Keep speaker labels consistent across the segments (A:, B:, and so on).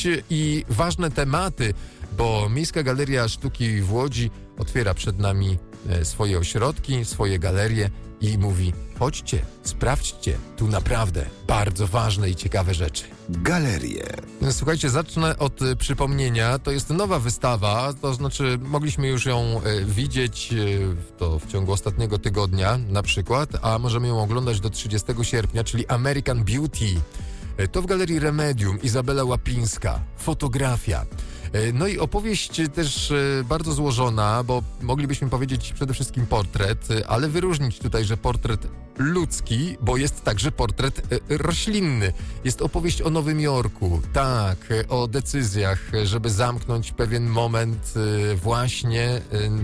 A: opowieść i ważne tematy, bo Miejska Galeria Sztuki w Łodzi otwiera przed nami swoje ośrodki, swoje galerie i mówi: chodźcie, sprawdźcie, tu naprawdę bardzo ważne i ciekawe rzeczy.
B: Galerie.
A: Słuchajcie, zacznę od przypomnienia. To jest nowa wystawa, to znaczy mogliśmy już ją widzieć w ciągu ostatniego tygodnia na przykład, a możemy ją oglądać do 30 sierpnia, czyli American Beauty. To w Galerii Remedium, Izabela Łapińska, fotografia. No i opowieść też bardzo złożona, bo moglibyśmy powiedzieć przede wszystkim portret, ale wyróżnić tutaj, że portret ludzki, bo jest także portret roślinny. Jest opowieść o Nowym Jorku, tak, o decyzjach, żeby zamknąć pewien moment właśnie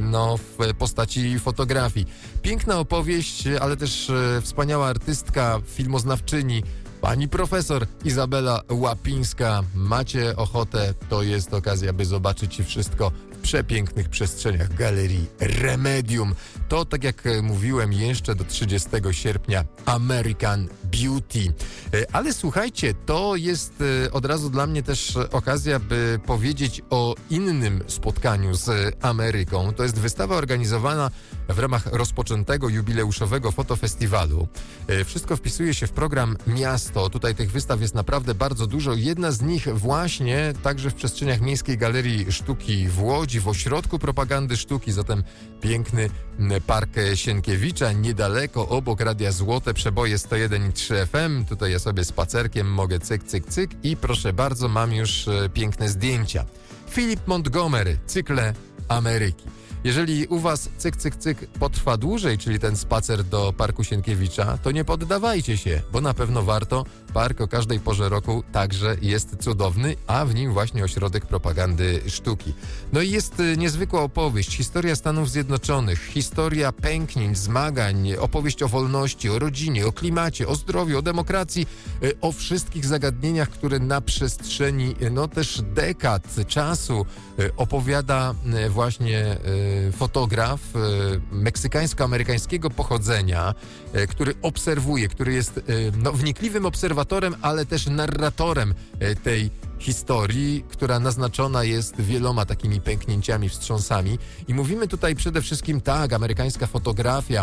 A: w postaci fotografii. Piękna opowieść, ale też wspaniała artystka, filmoznawczyni, pani profesor Izabela Łapińska. Macie ochotę, to jest okazja, by zobaczyć wszystko w przepięknych przestrzeniach Galerii Remedium. To, tak jak mówiłem, jeszcze do 30 sierpnia American Beauty. Ale słuchajcie, to jest od razu dla mnie też okazja, by powiedzieć o innym spotkaniu z Ameryką. To jest wystawa organizowana w ramach rozpoczętego jubileuszowego fotofestiwalu. Wszystko wpisuje się w program Miasto. Tutaj tych wystaw jest naprawdę bardzo dużo. Jedna z nich właśnie także w przestrzeniach Miejskiej Galerii Sztuki w Łodzi, w Ośrodku Propagandy Sztuki, zatem piękny Park Sienkiewicza, niedaleko, obok Radia Złote, przeboje 101,3 FM. Tutaj ja sobie spacerkiem mogę cyk, cyk, cyk i proszę bardzo, mam już piękne zdjęcia. Philip Montgomery, Cykle Ameryki. Jeżeli u was cyk, cyk, cyk potrwa dłużej, czyli ten spacer do Parku Sienkiewicza, to nie poddawajcie się, bo na pewno warto. Park o każdej porze roku także jest cudowny, a w nim właśnie Ośrodek Propagandy Sztuki. No i jest niezwykła opowieść, historia Stanów Zjednoczonych, historia pęknięć, zmagań, opowieść o wolności, o rodzinie, o klimacie, o zdrowiu, o demokracji, o wszystkich zagadnieniach, które na przestrzeni też dekad czasu opowiada właśnie fotograf meksykańsko-amerykańskiego pochodzenia, który obserwuje, który jest wnikliwym obserwatorem, ale też narratorem tej historii, która naznaczona jest wieloma takimi pęknięciami, wstrząsami. I mówimy tutaj przede wszystkim, tak, amerykańska fotografia,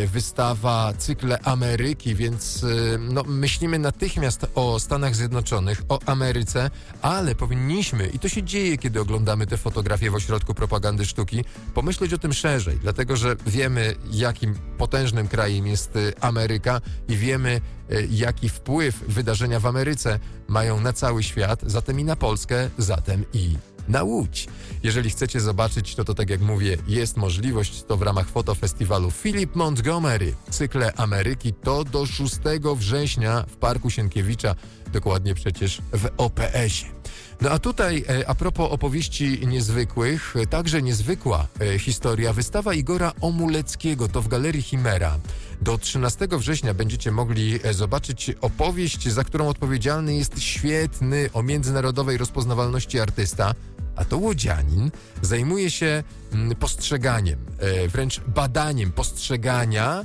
A: wystawa Cykle Ameryki, więc myślimy natychmiast o Stanach Zjednoczonych, o Ameryce, ale powinniśmy, i to się dzieje, kiedy oglądamy te fotografie w Ośrodku Propagandy Sztuki, pomyśleć o tym szerzej, dlatego że wiemy, jakim potężnym krajem jest Ameryka i wiemy, jaki wpływ wydarzenia w Ameryce mają na cały świat, zatem i na Polskę, zatem i na Łódź. Jeżeli chcecie zobaczyć, to tak jak mówię, jest możliwość, to w ramach fotofestiwalu Philip Montgomery, Cykle Ameryki, to do 6 września w Parku Sienkiewicza, dokładnie przecież w OPS-ie. No a tutaj, a propos opowieści niezwykłych, także niezwykła historia, wystawa Igora Omuleckiego, to w Galerii Chimera. Do 13 września będziecie mogli zobaczyć opowieść, za którą odpowiedzialny jest świetny o międzynarodowej rozpoznawalności artysta, a to łodzianin, zajmuje się postrzeganiem, wręcz badaniem postrzegania,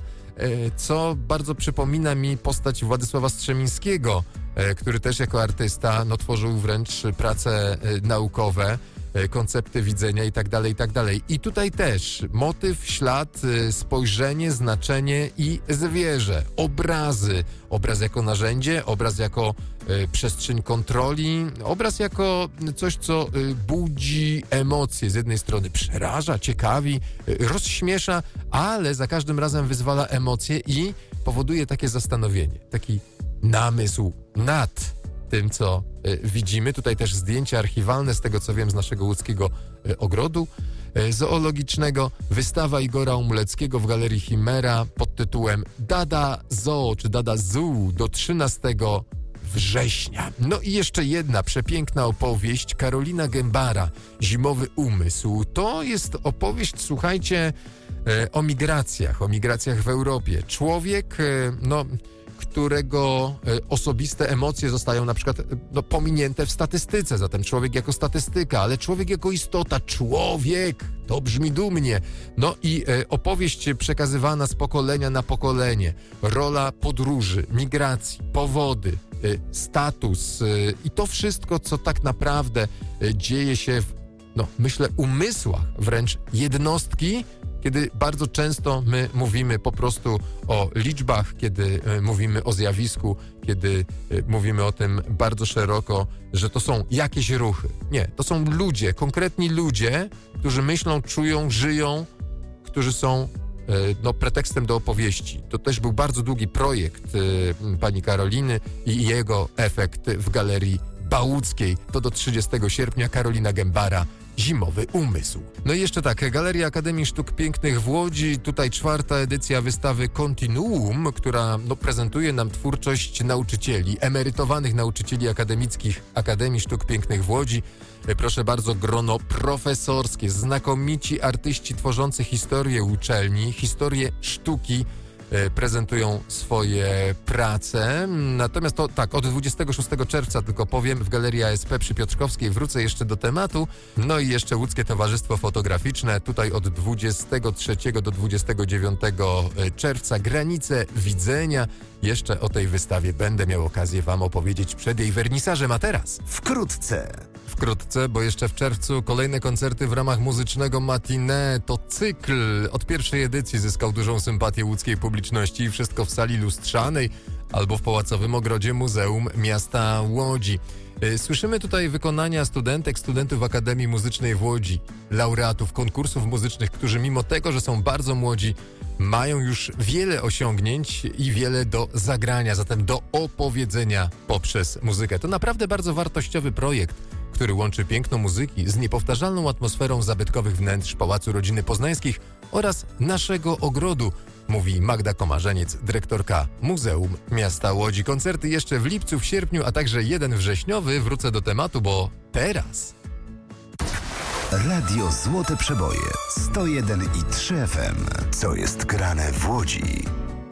A: co bardzo przypomina mi postać Władysława Strzemińskiego, który też jako artysta tworzył wręcz prace naukowe, koncepty widzenia i tak dalej, i tak dalej. I tutaj też motyw, ślad, spojrzenie, znaczenie i zwierzę, obrazy. Obraz jako narzędzie, obraz jako przestrzeń kontroli, obraz jako coś, co budzi emocje. Z jednej strony przeraża, ciekawi, rozśmiesza, ale za każdym razem wyzwala emocje i powoduje takie zastanowienie, taki namysł nad tym, co widzimy. Tutaj też zdjęcia archiwalne, z tego co wiem, z naszego łódzkiego ogrodu zoologicznego. Wystawa Igora Omuleckiego w Galerii Chimera pod tytułem Dada Zoo, czy Dada Zoo do 13 września. No i jeszcze jedna przepiękna opowieść, Karolina Gębara, Zimowy umysł. To jest opowieść, słuchajcie, o migracjach w Europie. Człowiek, którego osobiste emocje zostają na przykład pominięte w statystyce, zatem człowiek jako statystyka, ale człowiek jako istota, człowiek, to brzmi dumnie. No i opowieść przekazywana z pokolenia na pokolenie, rola podróży, migracji, powody, status i to wszystko, co tak naprawdę dzieje się w, myślę, umysłach wręcz jednostki, kiedy bardzo często my mówimy po prostu o liczbach, kiedy mówimy o zjawisku, kiedy mówimy o tym bardzo szeroko, że to są jakieś ruchy. Nie, to są ludzie, konkretni ludzie, którzy myślą, czują, żyją, którzy są pretekstem do opowieści. To też był bardzo długi projekt pani Karoliny i jego efekt w Galerii Bałuckiej. To do 30 sierpnia Karolina Gębara, Zimowy umysł. No i jeszcze tak, Galeria Akademii Sztuk Pięknych w Łodzi, tutaj 4. edycja wystawy Continuum, która prezentuje nam twórczość nauczycieli, emerytowanych nauczycieli akademickich Akademii Sztuk Pięknych w Łodzi. Proszę bardzo, grono profesorskie, znakomici artyści tworzący historię uczelni, historię sztuki, prezentują swoje prace. Natomiast to tak, od 26 czerwca tylko powiem, w Galerii ASP przy Piotrkowskiej, wrócę jeszcze do tematu. No i jeszcze Łódzkie Towarzystwo Fotograficzne, tutaj od 23 do 29 czerwca, granice widzenia. Jeszcze o tej wystawie będę miał okazję wam opowiedzieć przed jej wernisażem, a teraz Wkrótce, bo jeszcze w czerwcu kolejne koncerty w ramach muzycznego matinee. To cykl od pierwszej edycji zyskał dużą sympatię łódzkiej publiczności i wszystko w sali lustrzanej albo w Pałacowym Ogrodzie Muzeum Miasta Łodzi. Słyszymy tutaj wykonania studentów Akademii Muzycznej w Łodzi, laureatów konkursów muzycznych, którzy mimo tego, że są bardzo młodzi, mają już wiele osiągnięć i wiele do zagrania, zatem do opowiedzenia poprzez muzykę. To naprawdę bardzo wartościowy projekt, który łączy piękno muzyki z niepowtarzalną atmosferą zabytkowych wnętrz Pałacu Rodziny Poznańskich oraz naszego ogrodu, mówi Magda Komarzeniec, dyrektorka Muzeum Miasta Łodzi. Koncerty jeszcze w lipcu, w sierpniu, a także jeden wrześniowy. Wrócę do tematu, bo teraz...
B: Radio Złote Przeboje 101,3 FM. Co jest grane w Łodzi?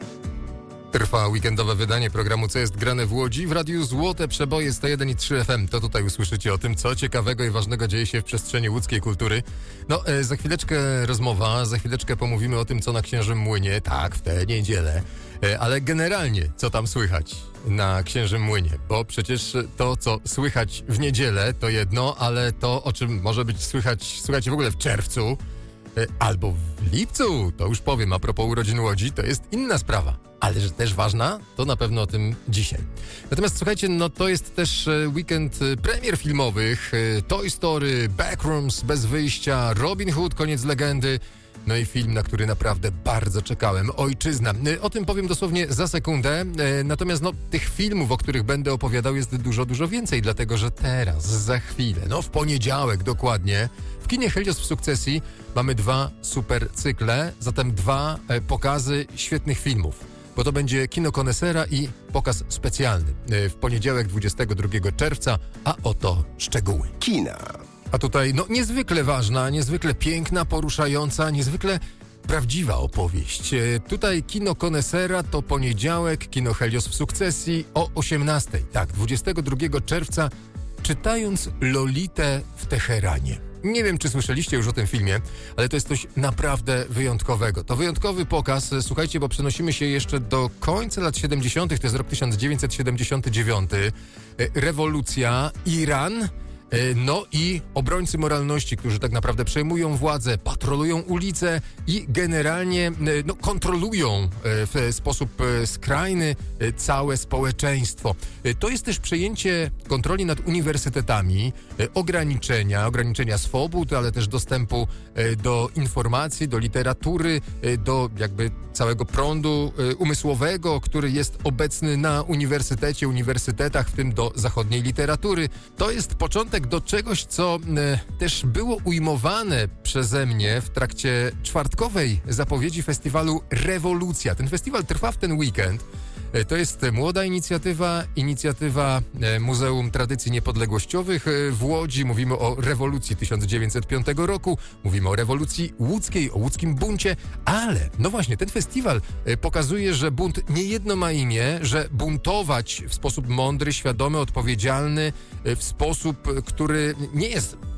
A: Trwa weekendowe wydanie programu Co jest grane w Łodzi w Radiu Złote Przeboje 101,3 FM. To tutaj usłyszycie o tym, co ciekawego i ważnego dzieje się w przestrzeni łódzkiej kultury. Za chwileczkę rozmowa, za chwileczkę pomówimy o tym, co na Księżym Młynie, tak, w tę niedzielę. Ale generalnie, co tam słychać na Księżym Młynie, bo przecież to, co słychać w niedzielę, to jedno, ale to, o czym może być słychać, słuchajcie, w ogóle w czerwcu albo w lipcu, to już powiem, a propos urodzin Łodzi, to jest inna sprawa. Ale że też ważna, to na pewno o tym dzisiaj. Natomiast słuchajcie, to jest też weekend premier filmowych. Toy Story, Backrooms, Bez wyjścia, Robin Hood, Koniec legendy. No i film, na który naprawdę bardzo czekałem, Ojczyzna. O tym powiem dosłownie za sekundę. Natomiast tych filmów, o których będę opowiadał, jest dużo, dużo więcej, dlatego że teraz, za chwilę, w poniedziałek dokładnie, w kinie Helios w Sukcesji mamy 2 super cykle, zatem 2 pokazy świetnych filmów. Bo to będzie Kino Konesera i pokaz specjalny w poniedziałek 22 czerwca, a oto szczegóły.
B: Kina.
A: A tutaj niezwykle ważna, niezwykle piękna, poruszająca, niezwykle prawdziwa opowieść. Tutaj Kino Konesera to poniedziałek, Kino Helios w Sukcesji o 18:00. Tak, 22 czerwca, czytając Lolitę w Teheranie. Nie wiem, czy słyszeliście już o tym filmie, ale to jest coś naprawdę wyjątkowego. To wyjątkowy pokaz, słuchajcie, bo przenosimy się jeszcze do końca lat 70., to jest rok 1979. Rewolucja, Iran, i obrońcy moralności, którzy tak naprawdę przejmują władzę, patrolują ulice i generalnie kontrolują w sposób skrajny całe społeczeństwo. To jest też przejęcie kontroli nad uniwersytetami, ograniczenia swobód, ale też dostępu do informacji, do literatury, do jakby całego prądu umysłowego, który jest obecny na uniwersytetach, w tym do zachodniej literatury. To jest początek do czegoś, co też było ujmowane przeze mnie w trakcie czwartkowej zapowiedzi festiwalu Rewolucja. Ten festiwal trwa w ten weekend. To jest młoda inicjatywa Muzeum Tradycji Niepodległościowych w Łodzi. Mówimy o rewolucji 1905 roku, mówimy o rewolucji łódzkiej, o łódzkim buncie, ale właśnie ten festiwal pokazuje, że bunt nie jedno ma imię, że buntować w sposób mądry, świadomy, odpowiedzialny, w sposób, który nie jest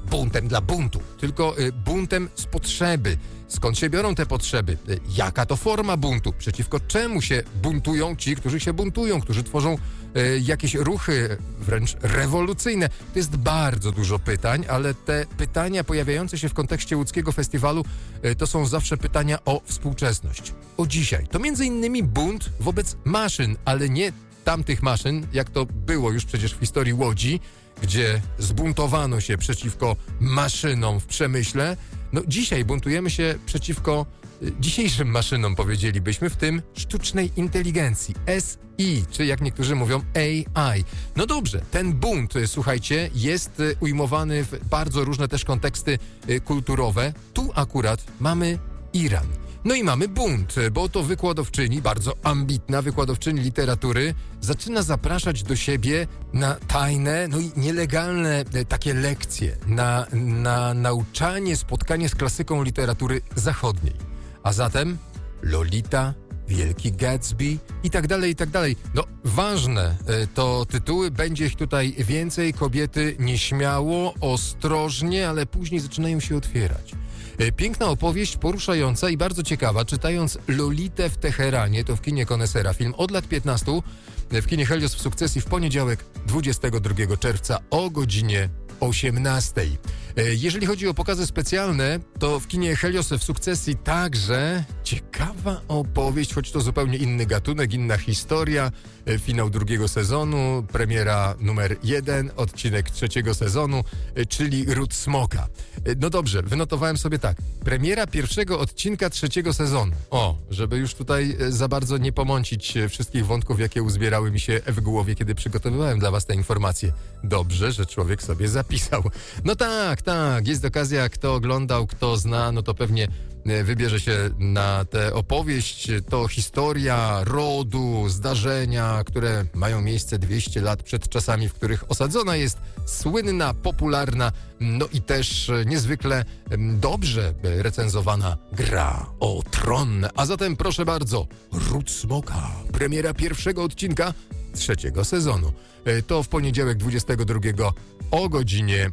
A: buntem dla buntu, tylko buntem z potrzeby. Skąd się biorą te potrzeby? Jaka to forma buntu? Przeciwko czemu się buntują ci, którzy się buntują, którzy tworzą jakieś ruchy wręcz rewolucyjne? To jest bardzo dużo pytań, ale te pytania pojawiające się w kontekście łódzkiego festiwalu to są zawsze pytania o współczesność, o dzisiaj. To między innymi bunt wobec maszyn, ale nie tamtych maszyn, jak to było już przecież w historii Łodzi, gdzie zbuntowano się przeciwko maszynom w przemyśle. No dzisiaj buntujemy się przeciwko dzisiejszym maszynom, powiedzielibyśmy, w tym sztucznej inteligencji, SI, czy jak niektórzy mówią AI. No dobrze, ten bunt, słuchajcie, jest ujmowany w bardzo różne też konteksty kulturowe. Tu akurat mamy Iran. No i mamy bunt, bo to wykładowczyni, bardzo ambitna wykładowczyni literatury, zaczyna zapraszać do siebie na tajne, no i nielegalne takie lekcje, na nauczanie, spotkanie z klasyką literatury zachodniej. A zatem Lolita, Wielki Gatsby i tak dalej, i tak dalej. No ważne to tytuły, będzie ich tutaj więcej, kobiety nieśmiało, ostrożnie, ale później zaczynają się otwierać. Piękna opowieść, poruszająca i bardzo ciekawa. Czytając Lolitę w Teheranie, to w kinie Konesera, film od lat 15, w kinie Helios w Sukcesji w poniedziałek 22 czerwca o godzinie 18. Jeżeli chodzi o pokazy specjalne, to w kinie Helios w Sukcesji także ciekawa opowieść, choć to zupełnie inny gatunek, inna historia. Finał drugiego sezonu, premiera numer 1, odcinek trzeciego sezonu, czyli Ród Smoka. No dobrze, wynotowałem sobie tak. Premiera pierwszego odcinka trzeciego sezonu. O, żeby już tutaj za bardzo nie pomącić wszystkich wątków, jakie uzbierały mi się w głowie, kiedy przygotowywałem dla was te informacje. Dobrze, że człowiek sobie zapisał. No tak, jest okazja, kto oglądał, kto zna, no to pewnie wybierze się na tę opowieść. To historia rodu, zdarzenia, które mają miejsce 200 lat przed czasami, w których osadzona jest słynna, popularna, no i też niezwykle dobrze recenzowana Gra o Tron. A zatem proszę bardzo, Ród Smoka, premiera pierwszego odcinka trzeciego sezonu. To w poniedziałek 22 o godzinie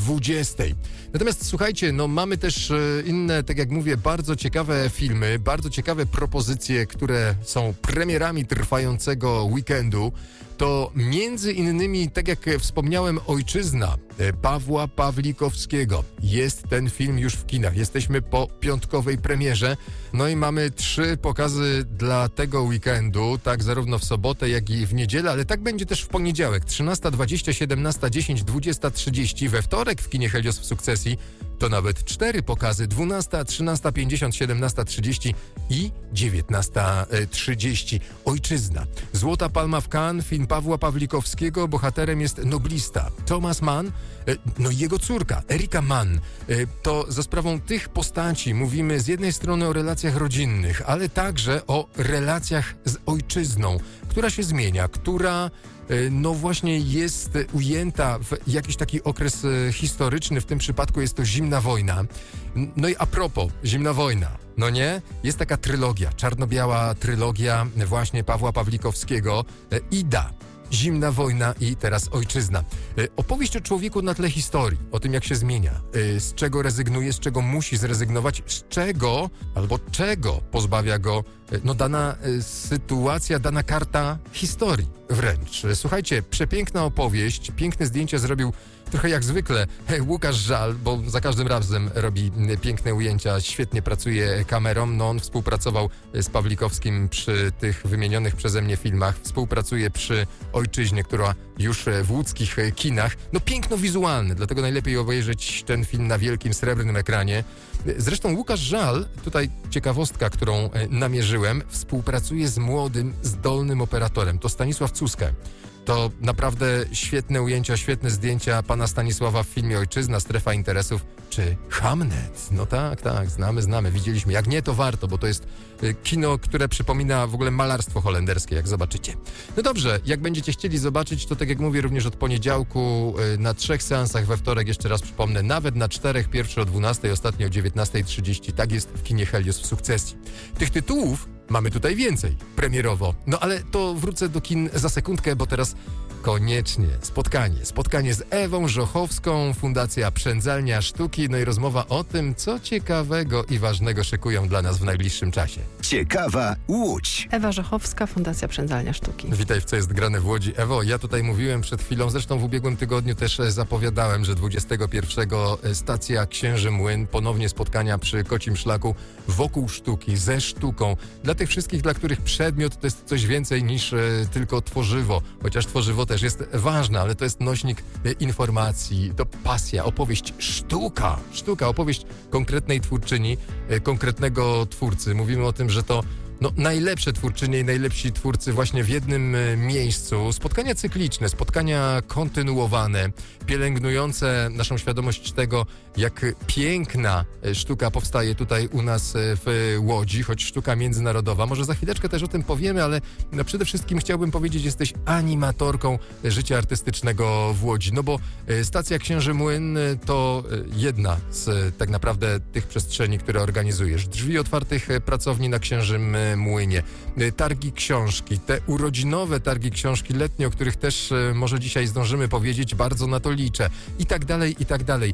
A: 20. Natomiast słuchajcie, no mamy też inne, tak jak mówię, bardzo ciekawe filmy, bardzo ciekawe propozycje, które są premierami trwającego weekendu. To między innymi, tak jak wspomniałem, Ojczyzna Pawła Pawlikowskiego. Jest ten film już w kinach. Jesteśmy po piątkowej premierze. No i mamy 3 pokazy dla tego weekendu, tak zarówno w sobotę, jak i w niedzielę, ale tak będzie też w poniedziałek. 13:20, 17:10, 20:30. We wtorek w kinie Helios w Sukcesji to nawet 4 pokazy. 12, 13:50, 17:30 i 19:30. Ojczyzna. Złota Palma w Cannes, film Pawła Pawlikowskiego. Bohaterem jest noblista Thomas Mann, no i jego córka Erika Mann. To za sprawą tych postaci mówimy z jednej strony o relacjach rodzinnych, ale także o relacjach z ojczyzną, która się zmienia, która no właśnie jest ujęta w jakiś taki okres historyczny. W tym przypadku jest to zimna wojna. No i a propos, zimna wojna, no nie? Jest taka trylogia, czarno-biała trylogia właśnie Pawła Pawlikowskiego, Ida, Zimna wojna i teraz Ojczyzna. Opowieść o człowieku na tle historii, o tym jak się zmienia, z czego rezygnuje, z czego musi zrezygnować, z czego albo czego pozbawia go no dana sytuacja, dana karta historii wręcz. Słuchajcie, przepiękna opowieść, piękne zdjęcia zrobił trochę jak zwykle Łukasz Żal, bo za każdym razem robi piękne ujęcia, świetnie pracuje kamerą. No on współpracował z Pawlikowskim przy tych wymienionych przeze mnie filmach, współpracuje przy Ojczyźnie, która już w łódzkich kinach. No piękno wizualne, dlatego najlepiej obejrzeć ten film na wielkim, srebrnym ekranie. Zresztą Łukasz Żal, tutaj ciekawostka, którą namierzyłem, współpracuje z młodym, zdolnym operatorem. To Stanisław Cuskę. To naprawdę świetne ujęcia, świetne zdjęcia pana Stanisława w filmie Ojczyzna, Strefa Interesów czy Hamnet. No tak, znamy, widzieliśmy. Jak nie, to warto, bo to jest kino, które przypomina w ogóle malarstwo holenderskie, jak zobaczycie. No dobrze, jak będziecie chcieli zobaczyć, to tak jak mówię, również od poniedziałku na 3 seansach, we wtorek, jeszcze raz przypomnę, nawet na 4, pierwszy o 12, ostatni o 19:30. Tak jest w kinie Helios w Sukcesji. Tych tytułów mamy tutaj więcej, premierowo. No ale to wrócę do kin za sekundkę, bo teraz koniecznie spotkanie z Ewą Żochowską, Fundacja Przędzalnia Sztuki, no i rozmowa o tym, co ciekawego i ważnego szykują dla nas w najbliższym czasie.
B: Ciekawa Łódź.
C: Ewa Żochowska, Fundacja Przędzalnia Sztuki.
A: Witaj w Co jest grane w Łodzi. Ewo, ja tutaj mówiłem przed chwilą, zresztą w ubiegłym tygodniu też zapowiadałem, że 21 stacja Księży Młyn, ponownie spotkania przy Kocim Szlaku wokół sztuki, ze sztuką. Dla tych wszystkich, dla których przedmiot to jest coś więcej niż tylko tworzywo, chociaż tworzywo też jest ważne, ale to jest nośnik informacji, to pasja, opowieść, sztuka, opowieść konkretnej twórczyni, konkretnego twórcy. Mówimy o tym, że to najlepsze twórczynie i najlepsi twórcy właśnie w jednym miejscu. Spotkania cykliczne, spotkania kontynuowane, pielęgnujące naszą świadomość tego, jak piękna sztuka powstaje tutaj u nas w Łodzi, choć sztuka międzynarodowa. Może za chwileczkę też o tym powiemy, ale przede wszystkim chciałbym powiedzieć, jesteś animatorką życia artystycznego w Łodzi. No bo stacja Księży Młyn to jedna z tak naprawdę tych przestrzeni, które organizujesz. Drzwi otwartych pracowni na Księżym Młynie, targi książki, te urodzinowe targi książki letnie, o których też może dzisiaj zdążymy powiedzieć, bardzo na to liczę i tak dalej.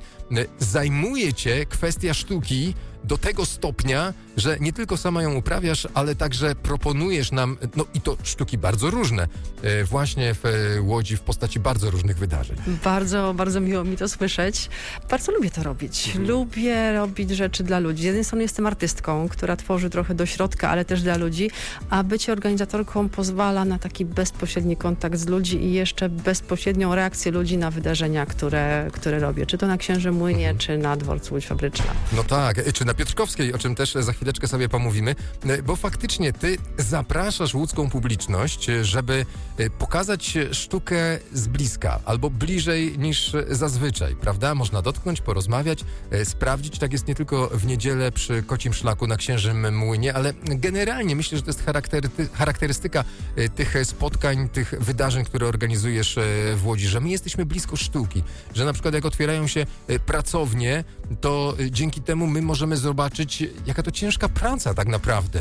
A: Zajmuje cię kwestia sztuki do tego stopnia, że nie tylko sama ją uprawiasz, ale także proponujesz nam, i to sztuki bardzo różne, właśnie w Łodzi w postaci bardzo różnych wydarzeń.
C: Bardzo, bardzo miło mi to słyszeć. Bardzo lubię to robić. Lubię robić rzeczy dla ludzi. Z jednej strony jestem artystką, która tworzy trochę do środka, ale też dla ludzi, a bycie organizatorką pozwala na taki bezpośredni kontakt z ludzi i jeszcze bezpośrednią reakcję ludzi na wydarzenia, które robię. Czy to na Księżym Młynie, czy na dworcu Łódź Fabryczna.
A: No tak, czy na Piotrkowskiej, o czym też za chwileczkę sobie pomówimy, bo faktycznie ty zapraszasz łódzką publiczność, żeby pokazać sztukę z bliska, albo bliżej niż zazwyczaj, prawda? Można dotknąć, porozmawiać, sprawdzić. Tak jest nie tylko w niedzielę przy Kocim Szlaku na Księżym Młynie, ale generalnie myślę, że to jest charakterystyka tych spotkań, tych wydarzeń, które organizujesz w Łodzi, że my jesteśmy blisko sztuki, że na przykład jak otwierają się pracownie, to dzięki temu my możemy zobaczyć, jaka to ciężka praca tak naprawdę.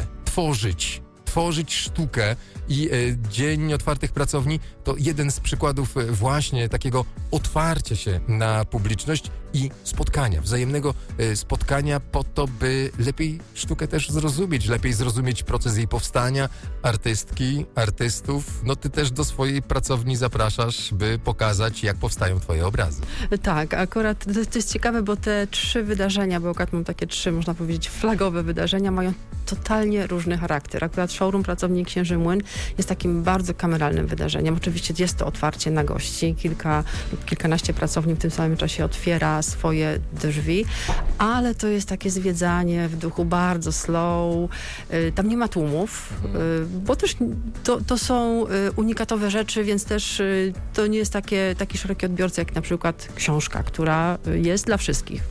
A: Tworzyć sztukę i Dzień Otwartych Pracowni to jeden z przykładów właśnie takiego otwarcia się na publiczność i spotkania, wzajemnego spotkania po to, by lepiej sztukę też zrozumieć, lepiej zrozumieć proces jej powstania, artystki, artystów. Ty też do swojej pracowni zapraszasz, by pokazać, jak powstają twoje obrazy.
C: Tak, akurat to jest ciekawe, bo te 3 wydarzenia, bo akurat mam takie 3, można powiedzieć, flagowe wydarzenia, mają totalnie różny charakter. Akurat showroom Pracowni Księży Młyn jest takim bardzo kameralnym wydarzeniem. Oczywiście jest to otwarcie na gości. Kilkanaście pracowni w tym samym czasie otwiera swoje drzwi, ale to jest takie zwiedzanie w duchu bardzo slow. Tam nie ma tłumów, bo też to są unikatowe rzeczy, więc też to nie jest taki szeroki odbiorca, jak na przykład książka, która jest dla wszystkich.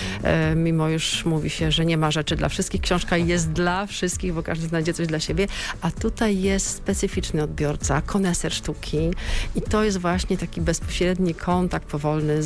C: Mimo już mówi się, że nie ma rzeczy dla wszystkich. Książka jest dla wszystkich, bo każdy znajdzie coś dla siebie, a tutaj jest specyficzny odbiorca, koneser sztuki i to jest właśnie taki bezpośredni kontakt powolny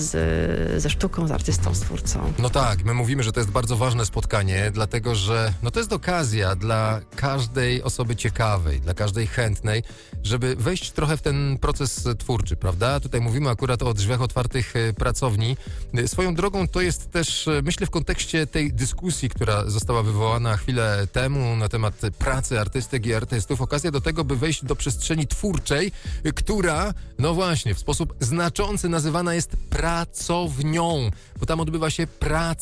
C: ze sztuką, z artystą, z twórcą.
A: No tak, my mówimy, że to jest bardzo ważne spotkanie, dlatego że to jest okazja dla każdej osoby ciekawej, dla każdej chętnej, żeby wejść trochę w ten proces twórczy, prawda? Tutaj mówimy akurat o drzwiach otwartych pracowni. Swoją drogą to jest też, myślę, w kontekście tej dyskusji, która została wywołana chwilę temu na temat pracy artystek i artystów, okazja do tego, by wejść do przestrzeni twórczej, która, właśnie, w sposób znaczący nazywana jest pracownią, bo tam odbywa się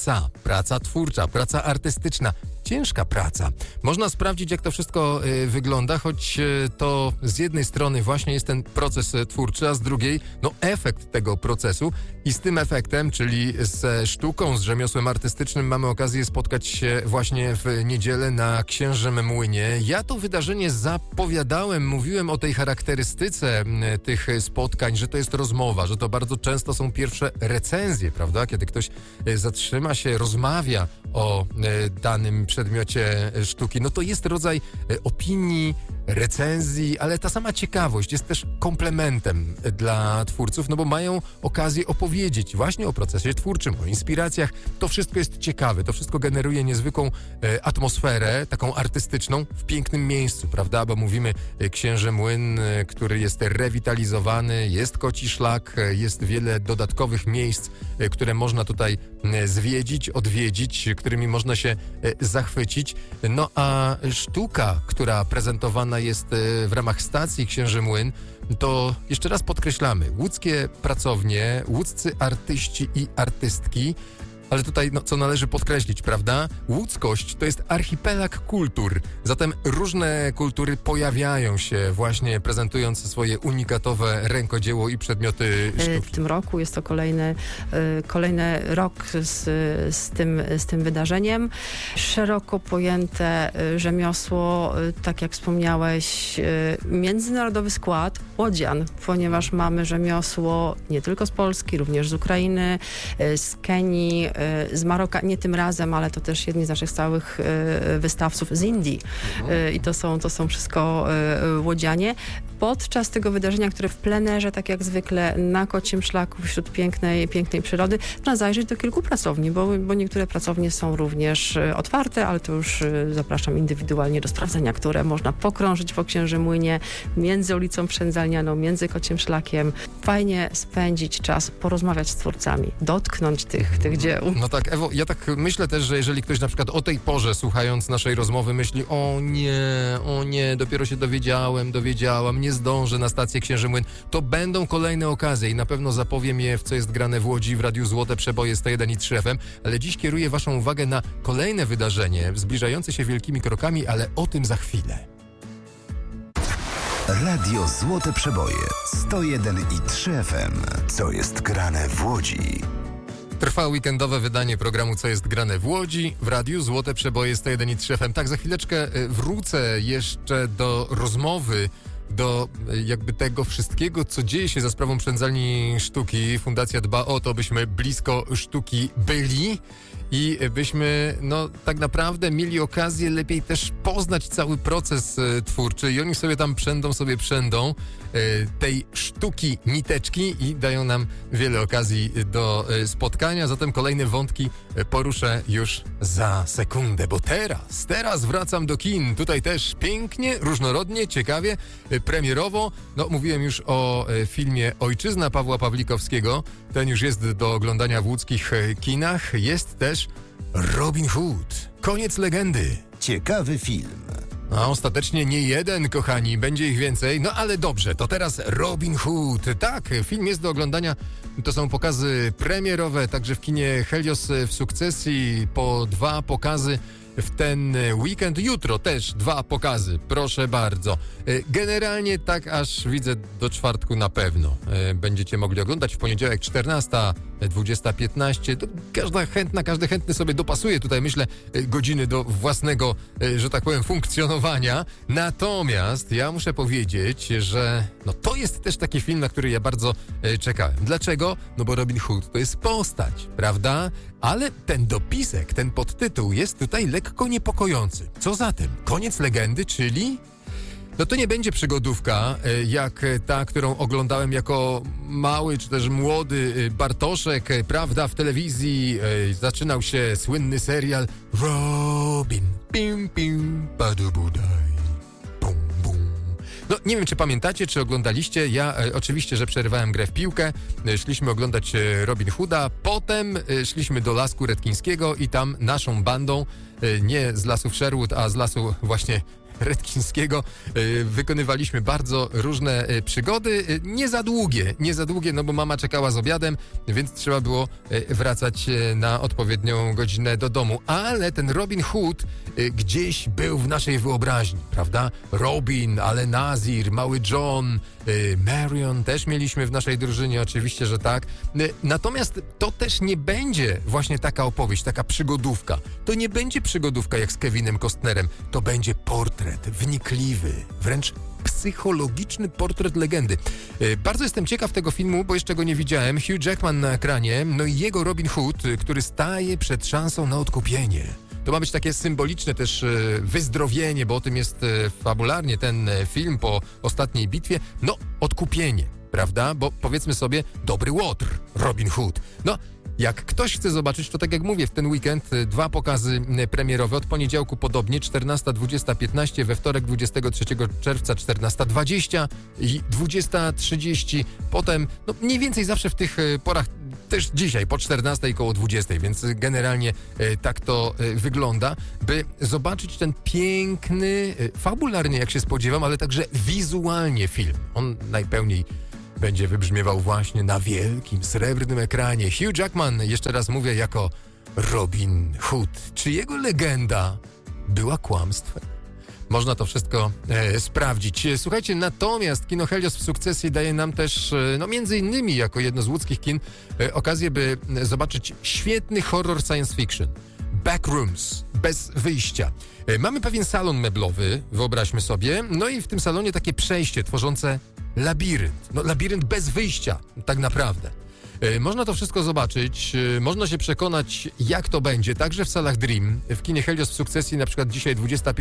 A: praca twórcza, praca artystyczna. Ciężka praca. Można sprawdzić, jak to wszystko wygląda, choć to z jednej strony właśnie jest ten proces twórczy, a z drugiej efekt tego procesu i z tym efektem, czyli ze sztuką, z rzemiosłem artystycznym mamy okazję spotkać się właśnie w niedzielę na Księżym Młynie. Ja to wydarzenie zapowiadałem, mówiłem o tej charakterystyce tych spotkań, że to jest rozmowa, że to bardzo często są pierwsze recenzje, prawda? Kiedy ktoś zatrzyma się, rozmawia o danym przedmiocie sztuki, no to jest rodzaj opinii, recenzji, ale ta sama ciekawość jest też komplementem dla twórców, no bo mają okazję opowiedzieć właśnie o procesie twórczym, o inspiracjach. To wszystko jest ciekawe, to wszystko generuje niezwykłą atmosferę, taką artystyczną, w pięknym miejscu, prawda? Bo mówimy Księży Młyn, który jest rewitalizowany, jest Koci Szlak, jest wiele dodatkowych miejsc, które można tutaj zwiedzić, odwiedzić, którymi można się zachwycić. No a sztuka, która prezentowana jest w ramach stacji Księży Młyn, to jeszcze raz podkreślamy, łódzkie pracownie, łódzcy artyści i artystki, ale tutaj, co należy podkreślić, prawda? Łódzkość to jest archipelag kultur, zatem różne kultury pojawiają się właśnie prezentując swoje unikatowe rękodzieło i przedmioty sztuki.
C: W tym roku jest to kolejny rok z tym wydarzeniem. Szeroko pojęte rzemiosło, tak jak wspomniałeś, międzynarodowy skład łodzian, ponieważ mamy rzemiosło nie tylko z Polski, również z Ukrainy, z Kenii, z Maroka, nie tym razem, ale to też jedni z naszych stałych wystawców z Indii. I to są wszystko łodzianie. Podczas tego wydarzenia, które w plenerze, tak jak zwykle, na Kocim Szlaku, wśród pięknej przyrody, można zajrzeć do kilku pracowni, bo niektóre pracownie są również otwarte, ale to już zapraszam indywidualnie do sprawdzenia, które można pokrążyć po Księży Młynie, między ulicą Przędzalnianą, między Kocim Szlakiem. Fajnie spędzić czas, porozmawiać z twórcami, dotknąć tych dzieł.
A: No tak, Ewo, ja tak myślę też, że jeżeli ktoś na przykład o tej porze, słuchając naszej rozmowy, myśli, o nie, dopiero się dowiedziałam, nie zdążę na stację Księży Młyn, to będą kolejne okazje i na pewno zapowiem je, w co jest grane w Łodzi w Radiu Złote Przeboje 101,3 FM, ale dziś kieruję waszą uwagę na kolejne wydarzenie, zbliżające się wielkimi krokami, ale o tym za chwilę.
B: Radio Złote Przeboje 101,3 FM. Co jest grane w Łodzi?
A: Trwa weekendowe wydanie programu Co jest grane w Łodzi w Radiu Złote Przeboje 101,3 FM. Tak, za chwileczkę wrócę jeszcze do rozmowy, do jakby tego wszystkiego, co dzieje się za sprawą Przędzalni Sztuki. Fundacja dba o to, byśmy blisko sztuki byli i byśmy tak naprawdę mieli okazję lepiej też poznać cały proces twórczy i oni sobie tam przędą tej sztuki niteczki i dają nam wiele okazji do spotkania, zatem kolejne wątki poruszę już za sekundę, bo teraz wracam do kin, tutaj też pięknie, różnorodnie, ciekawie, premierowo, mówiłem już o filmie Ojczyzna Pawła Pawlikowskiego, ten już jest do oglądania w łódzkich kinach, jest też Robin Hood, Koniec legendy.
B: Ciekawy film.
A: A ostatecznie nie jeden, kochani, będzie ich więcej, ale dobrze, to teraz Robin Hood. Tak, film jest do oglądania, to są pokazy premierowe, także w kinie Helios w sukcesji, po 2 pokazy w ten weekend. Jutro też 2 pokazy, proszę bardzo. Generalnie tak aż widzę do czwartku na pewno będziecie mogli oglądać. W poniedziałek 14, 20:15. Każdy chętny sobie dopasuje tutaj, myślę, godziny do własnego, że tak powiem, funkcjonowania. Natomiast ja muszę powiedzieć, że to jest też taki film, na który ja bardzo czekałem. Dlaczego? Bo Robin Hood to jest postać, prawda? Ale ten dopisek, ten podtytuł jest tutaj lekko niepokojący. Co zatem? Koniec legendy, czyli... to nie będzie przygodówka, jak ta, którą oglądałem jako mały, czy też młody Bartoszek, prawda, w telewizji zaczynał się słynny serial Robin, pim, pim, badubudaj, bum, bum. Nie wiem, czy pamiętacie, czy oglądaliście. Ja oczywiście, że przerywałem grę w piłkę. Szliśmy oglądać Robin Hooda. Potem szliśmy do Lasku Redkińskiego i tam naszą bandą, nie z lasów Sherwood, a z lasu właśnie Redkińskiego, wykonywaliśmy bardzo różne przygody. Nie za długie, bo mama czekała z obiadem, więc trzeba było wracać na odpowiednią godzinę do domu. Ale ten Robin Hood gdzieś był w naszej wyobraźni, prawda? Robin, ale Nazir, mały John, Marion też mieliśmy w naszej drużynie, oczywiście, że tak. Natomiast to też nie będzie właśnie taka opowieść, taka przygodówka. To nie będzie przygodówka jak z Kevinem Costnerem, to będzie portret. portret, wnikliwy, wręcz psychologiczny portret legendy. Bardzo jestem ciekaw tego filmu, bo jeszcze go nie widziałem. Hugh Jackman na ekranie, no i jego Robin Hood, który staje przed szansą na odkupienie. To ma być takie symboliczne też wyzdrowienie, bo o tym jest fabularnie ten film po ostatniej bitwie. No, odkupienie, prawda? Bo powiedzmy sobie, dobry łotr, Robin Hood. No, jak ktoś chce zobaczyć, to tak jak mówię, w ten weekend 2 pokazy premierowe. Od poniedziałku podobnie, 14, 20, 15, we wtorek 23 czerwca 14:20 i 20:30. Potem, no mniej więcej zawsze w tych porach, też dzisiaj po 14 koło 20, więc generalnie tak to wygląda, by zobaczyć ten piękny, fabularnie jak się spodziewam, ale także wizualnie film. On najpełniej będzie wybrzmiewał właśnie na wielkim, srebrnym ekranie. Hugh Jackman, jeszcze raz mówię, jako Robin Hood. Czy jego legenda była kłamstwem? Można to wszystko sprawdzić. Słuchajcie, natomiast Kino Helios w sukcesji daje nam też, no między innymi jako jedno z łódzkich kin, okazję, by zobaczyć świetny horror science fiction. Backrooms, bez wyjścia. Mamy pewien salon meblowy, wyobraźmy sobie, no i w tym salonie takie przejście tworzące labirynt. No labirynt bez wyjścia, tak naprawdę. Można to wszystko zobaczyć, można się przekonać, jak to będzie, także w salach Dream, w kinie Helios w sukcesji, na przykład dzisiaj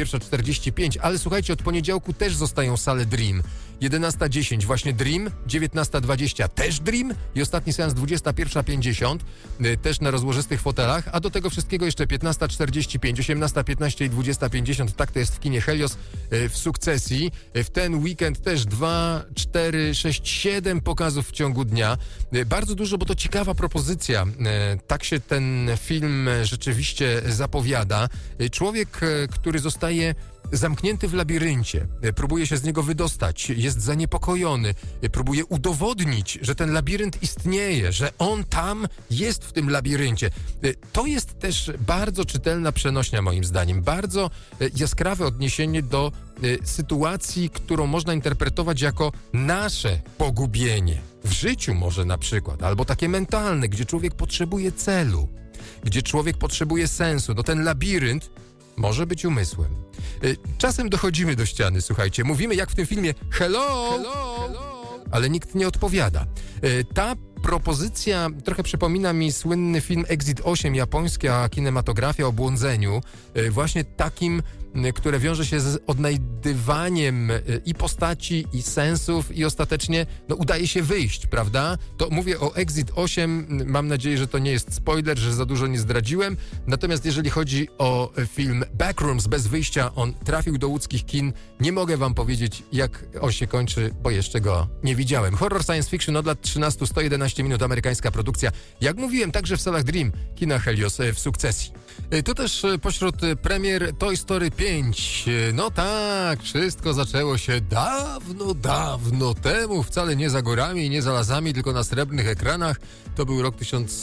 A: 21:45, ale słuchajcie, od poniedziałku też zostają sale Dream. 11:10 właśnie Dream, 19:20 też Dream i ostatni seans 21:50 też na rozłożystych fotelach, a do tego wszystkiego jeszcze 15:45, 18:15 i 20:50, tak to jest w kinie Helios w sukcesji. W ten weekend też 2, 4, 6, 7 pokazów w ciągu dnia. Bardzo dużo, bo to ciekawa propozycja. Tak się ten film rzeczywiście zapowiada. Człowiek, który zostaje zamknięty w labiryncie, próbuje się z niego wydostać, jest zaniepokojony, próbuje udowodnić, że ten labirynt istnieje, że on tam jest w tym labiryncie. To jest też bardzo czytelna przenośnia moim zdaniem, bardzo jaskrawe odniesienie do sytuacji, którą można interpretować jako nasze pogubienie. W życiu może na przykład, albo takie mentalne, gdzie człowiek potrzebuje celu, gdzie człowiek potrzebuje sensu. No ten labirynt może być umysłem. Czasem dochodzimy do ściany, słuchajcie. Mówimy jak w tym filmie hello, ale nikt nie odpowiada. Ta propozycja trochę przypomina mi słynny film Exit 8, japońska kinematografia o błądzeniu. Właśnie takim, które wiąże się z odnajdywaniem i postaci, i sensów, i ostatecznie udaje się wyjść, prawda? To mówię o Exit 8, mam nadzieję, że to nie jest spoiler, że za dużo nie zdradziłem. Natomiast jeżeli chodzi o film Backrooms, bez wyjścia, on trafił do łódzkich kin. Nie mogę wam powiedzieć, jak on się kończy, bo jeszcze go nie widziałem. Horror science fiction od lat 13, 111 minut, amerykańska produkcja. Jak mówiłem, także w salach Dream, kina Helios w sukcesji. Tu też pośród premier Toy Story 5. No tak, wszystko zaczęło się dawno, dawno temu, wcale nie za górami i nie za lasami, tylko na srebrnych ekranach. To był rok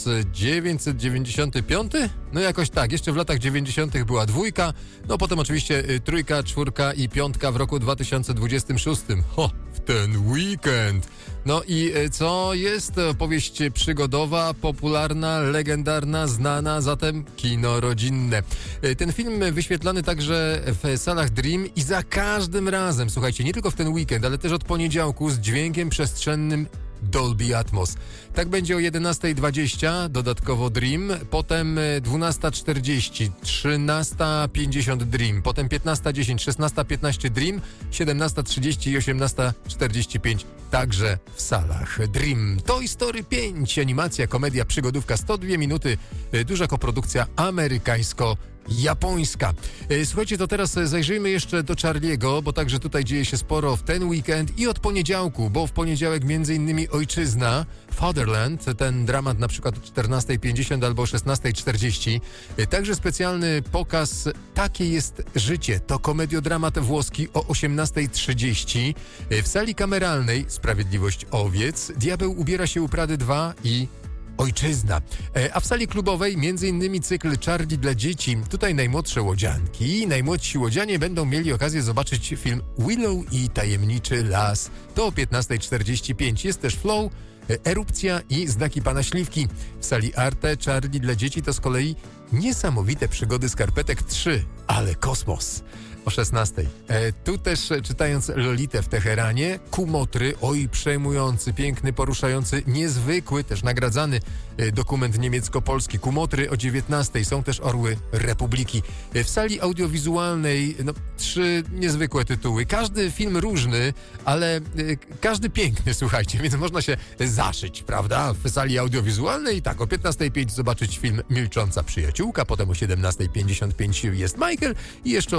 A: 1995? No jakoś tak, jeszcze w latach 90. była 2, no potem oczywiście 3, 4 i 5 w roku 2026. W ten weekend. No i co jest? Opowieść przygodowa, popularna, legendarna, znana, zatem kino rodzinne. Ten film wyświetlany także w salach Dream i za każdym razem, słuchajcie, nie tylko w ten weekend, ale też od poniedziałku z dźwiękiem przestrzennym Dolby Atmos. Tak będzie o 11:20, dodatkowo Dream, potem 12:40, 13:50 Dream, potem 15:10, 16:15 Dream, 17:30 i 18:45 także w salach Dream. Toy Story 5, animacja, komedia, przygodówka, 102 minuty, duża koprodukcja amerykańsko-japońska. Słuchajcie, to teraz zajrzyjmy jeszcze do Charlie'ego, bo także tutaj dzieje się sporo w ten weekend i od poniedziałku, bo w poniedziałek m.in. Ojczyzna, Fatherland, ten dramat na przykład o 14:50 albo o 16:40. Także specjalny pokaz Takie jest życie. To komediodramat włoski o 18:30. W sali kameralnej Sprawiedliwość owiec, Diabeł ubiera się u Prady 2 i Ojczyzna. A w sali klubowej m.in. cykl Charlie dla dzieci. Tutaj najmłodsze łodzianki. Najmłodsi łodzianie będą mieli okazję zobaczyć film Willow i tajemniczy las. To o 15:45. Jest też Flow, Erupcja i Znaki Pana Śliwki. W sali Arte Charlie dla dzieci to z kolei Niesamowite przygody skarpetek 3, ale kosmos. o 16. Tu też czytając Lolitę w Teheranie, Kumotry, oj przejmujący, piękny, poruszający, niezwykły, też nagradzany dokument niemiecko-polski. Kumotry o 19. Są też Orły Republiki. W sali audiowizualnej 3 niezwykłe tytuły. Każdy film różny, ale każdy piękny, słuchajcie, więc można się zaszyć, prawda? W sali audiowizualnej tak, o 15:05 zobaczyć film Milcząca przyjaciółka, potem o 17:55 jest Michael i jeszcze o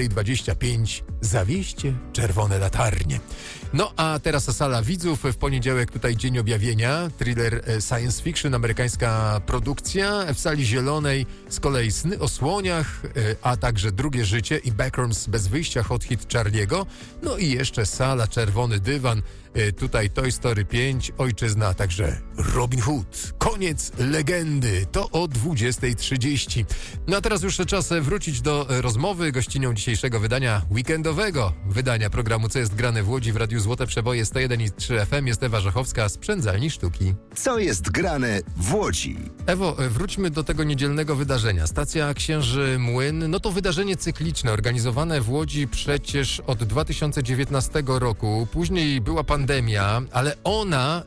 A: 20:25 Zawieście czerwone latarnie. No a teraz sala widzów. W poniedziałek tutaj Dzień Objawienia, thriller science fiction, amerykańska produkcja. W sali zielonej z kolei Sny o słoniach, a także Drugie życie i Backrooms bez wyjścia, hot hit Charliego. No i jeszcze sala Czerwony dywan. Tutaj Toy Story 5, Ojczyzna, a także Robin Hood. Koniec legendy. To o 20:30. No a teraz już czas wrócić do rozmowy. Gościnią dzisiejszego wydania, weekendowego wydania programu Co jest grane w Łodzi w Radiu Złote Przeboje 101,3 FM jest Ewa Żachowska z Przędzalni Sztuki.
B: Co jest grane w Łodzi?
A: Ewo, wróćmy do tego niedzielnego wydarzenia. Stacja Księży Młyn, no to wydarzenie cykliczne, organizowane w Łodzi przecież od 2019 roku. Później była pandemia, ale ona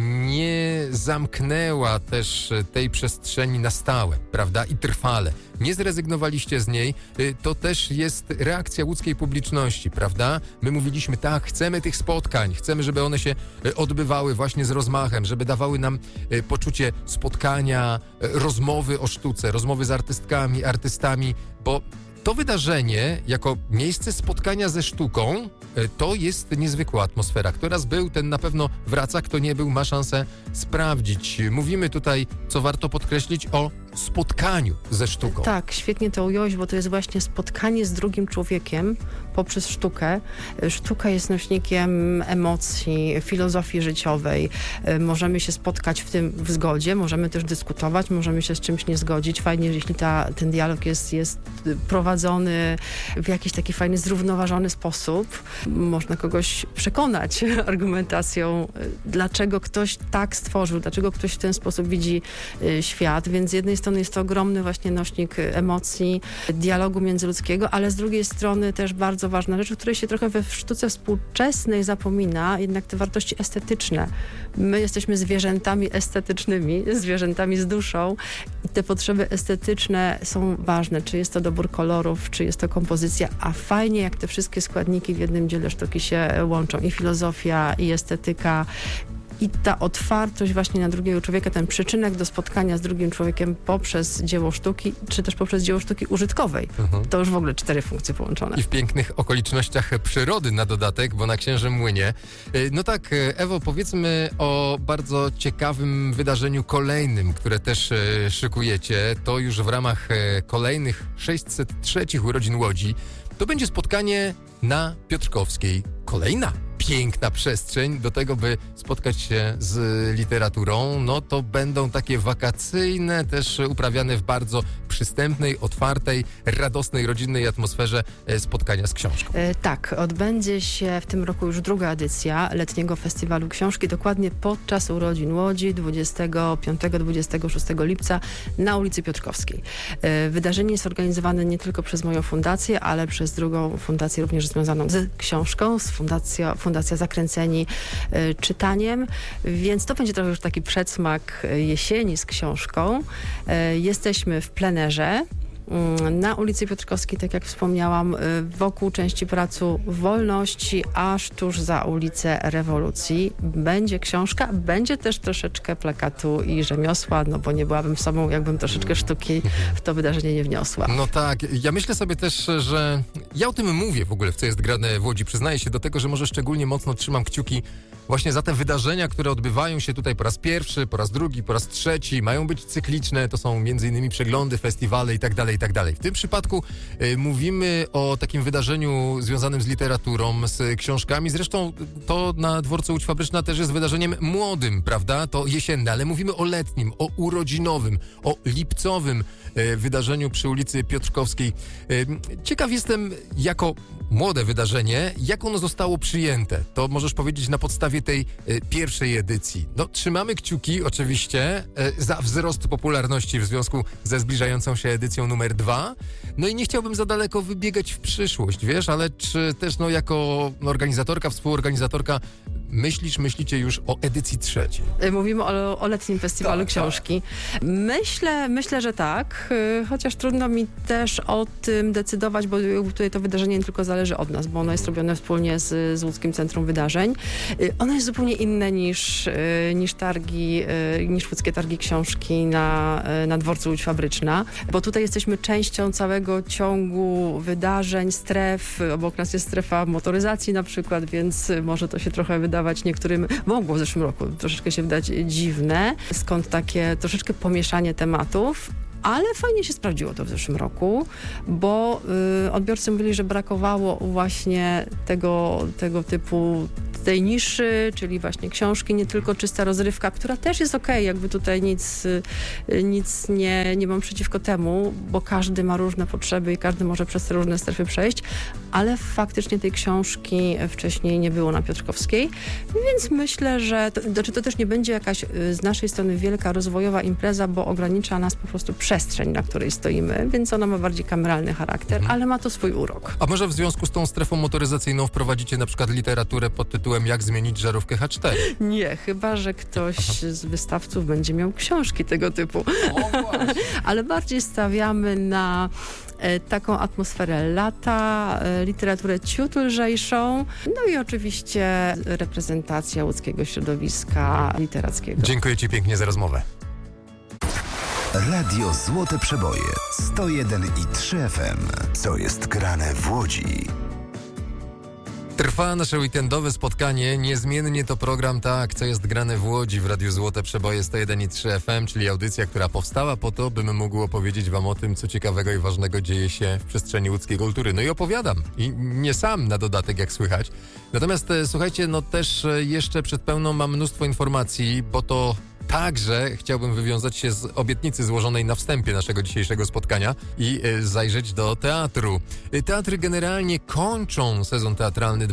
A: nie zamknęła też tej przestrzeni na stałe, prawda? I trwale. Nie zrezygnowaliście z niej. To też jest reakcja łódzkiej publiczności, prawda? My mówiliśmy, tak, chcemy tych spotkań, chcemy, żeby one się odbywały właśnie z rozmachem, żeby dawały nam poczucie spotkania, rozmowy o sztuce, rozmowy z artystkami, artystami, bo to wydarzenie, jako miejsce spotkania ze sztuką, to jest niezwykła atmosfera. Kto raz był, ten na pewno wraca, kto nie był, ma szansę sprawdzić. Mówimy tutaj, co warto podkreślić, o spotkaniu ze sztuką.
C: Tak, świetnie to ująłeś, bo to jest właśnie spotkanie z drugim człowiekiem poprzez sztukę. Sztuka jest nośnikiem emocji, filozofii życiowej. Możemy się spotkać w zgodzie, możemy też dyskutować, możemy się z czymś nie zgodzić. Fajnie, jeśli ten dialog jest prowadzony w jakiś taki fajny, zrównoważony sposób. Można kogoś przekonać argumentacją, dlaczego ktoś tak stworzył, dlaczego ktoś w ten sposób widzi świat, więc z jednej strony jest to ogromny właśnie nośnik emocji, dialogu międzyludzkiego, ale z drugiej strony też bardzo ważna rzecz, o której się trochę we sztuce współczesnej zapomina, jednak te wartości estetyczne. My jesteśmy zwierzętami estetycznymi, zwierzętami z duszą i te potrzeby estetyczne są ważne. Czy jest to dobór kolorów, czy jest to kompozycja, a fajnie jak te wszystkie składniki w jednym dziele sztuki się łączą. I filozofia, i estetyka, i ta otwartość właśnie na drugiego człowieka, ten przyczynek do spotkania z drugim człowiekiem poprzez dzieło sztuki, czy też poprzez dzieło sztuki użytkowej. To już w ogóle 4 funkcje połączone.
A: I w pięknych okolicznościach przyrody na dodatek, bo na Księżym Młynie. No tak, Ewo, powiedzmy o bardzo ciekawym wydarzeniu kolejnym, które też szykujecie. To już w ramach kolejnych 603 urodzin Łodzi. To będzie spotkanie na Piotrkowskiej. Kolejna piękna przestrzeń do tego, by spotkać się z literaturą. No to będą takie wakacyjne, też uprawiane w bardzo przystępnej, otwartej, radosnej, rodzinnej atmosferze spotkania z książką.
C: Tak, odbędzie się w tym roku już 2. edycja Letniego Festiwalu Książki, dokładnie podczas urodzin Łodzi 25-26 lipca na ulicy Piotrkowskiej. Wydarzenie jest organizowane nie tylko przez moją fundację, ale przez drugą fundację również związaną z książką, z Fundacja Zakręceni czytaniem, więc to będzie trochę już taki przedsmak jesieni z książką. Jesteśmy w plenerze na ulicy Piotrkowskiej, tak jak wspomniałam, wokół części Placu Wolności, aż tuż za ulicę Rewolucji. Będzie książka, będzie też troszeczkę plakatu i rzemiosła, no bo nie byłabym sobą, jakbym troszeczkę sztuki w to wydarzenie nie wniosła.
A: No tak, ja myślę sobie też, że ja o tym mówię w ogóle, w Co jest grane w Łodzi. Przyznaję się do tego, że może szczególnie mocno trzymam kciuki właśnie za te wydarzenia, które odbywają się tutaj po raz pierwszy, po raz drugi, po raz trzeci. Mają być cykliczne, to są m.in. przeglądy, festiwale i tak dalej, i tak dalej. W tym przypadku mówimy o takim wydarzeniu związanym z literaturą, z książkami. Zresztą to na dworcu Łódź Fabryczna też jest wydarzeniem młodym, prawda? To jesienne, ale mówimy o letnim, o urodzinowym, o lipcowym wydarzeniu przy ulicy Piotrkowskiej. Ciekaw jestem, jako młode wydarzenie, jak ono zostało przyjęte. To możesz powiedzieć na podstawie sprawie tej pierwszej edycji. No, trzymamy kciuki oczywiście za wzrost popularności w związku ze zbliżającą się edycją numer 2. No i nie chciałbym za daleko wybiegać w przyszłość, wiesz, ale czy też jako organizatorka, współorganizatorka myślicie już o edycji 3?
C: Mówimy o letnim festiwalu książki. Myślę, że tak, chociaż trudno mi też o tym decydować, bo tutaj to wydarzenie nie tylko zależy od nas, bo ono jest robione wspólnie z Łódzkim Centrum Wydarzeń. Ono jest zupełnie inne niż Łódzkie Targi Książki na dworcu Łódź Fabryczna, bo tutaj jesteśmy częścią całego ciągu wydarzeń, stref. Obok nas jest strefa motoryzacji na przykład, więc może to się trochę wydawać niektórym, mogło w zeszłym roku troszeczkę się wydać dziwne, skąd takie troszeczkę pomieszanie tematów. Ale fajnie się sprawdziło to w zeszłym roku, bo odbiorcy mówili, że brakowało właśnie tego typu tej niszy, czyli właśnie książki, nie tylko czysta rozrywka, która też jest okej, jakby tutaj nic nie mam przeciwko temu, bo każdy ma różne potrzeby i każdy może przez te różne strefy przejść, ale faktycznie tej książki wcześniej nie było na Piotrkowskiej, więc myślę, że to też nie będzie jakaś z naszej strony wielka rozwojowa impreza, bo ogranicza nas po prostu przestrzeń, na której stoimy, więc ona ma bardziej kameralny charakter, ale ma to swój urok.
A: A może w związku z tą strefą motoryzacyjną wprowadzicie na przykład literaturę pod tytułem Jak zmienić żarówkę H4?
C: Nie, chyba że ktoś z wystawców będzie miał książki tego typu. Ale bardziej stawiamy na taką atmosferę lata, literaturę ciut lżejszą, no i oczywiście reprezentacja łódzkiego środowiska literackiego.
A: Dziękuję Ci pięknie za rozmowę.
B: Radio Złote Przeboje 101,3 FM. Co jest grane w Łodzi?
A: Trwa nasze weekendowe spotkanie. Niezmiennie to program Co jest grane w Łodzi w Radiu Złote Przeboje 101,3 FM, czyli audycja, która powstała po to, bym mógł opowiedzieć wam o tym, co ciekawego i ważnego dzieje się w przestrzeni łódzkiej kultury. No i opowiadam. I nie sam na dodatek, jak słychać. Natomiast słuchajcie, też jeszcze przed pełną mam mnóstwo informacji, bo to także chciałbym wywiązać się z obietnicy złożonej na wstępie naszego dzisiejszego spotkania i zajrzeć do teatru. Teatry generalnie kończą sezon teatralny